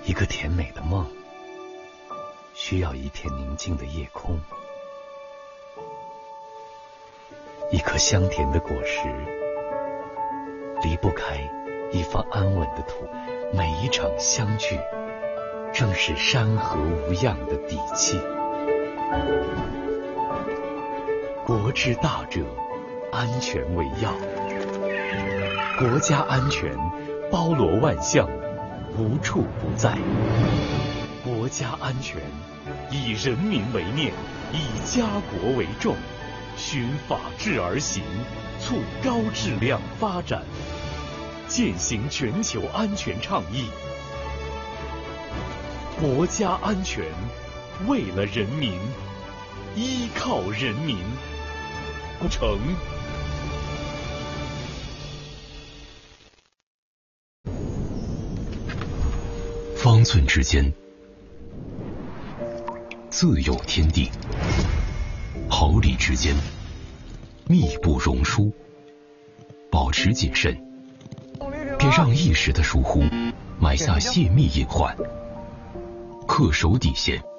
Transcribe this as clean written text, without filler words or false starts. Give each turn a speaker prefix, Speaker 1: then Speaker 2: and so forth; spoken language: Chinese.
Speaker 1: 一个甜美的梦，需要一片宁静的夜空。一颗香甜的果实，离不开一方安稳的土。每一场相聚，正是山河无恙的底气。国之大者，安全为要。国家安全包罗万象，无处不在。国家安全以人民为念，以家国为重，循法治而行，促高质量发展，践行全球安全倡议。国家安全为了人民，依靠人民，不成。方寸之间，自有天地；毫厘之间，密不容疏。保持谨慎，别让一时的疏忽埋下泄密隐患。恪守底线，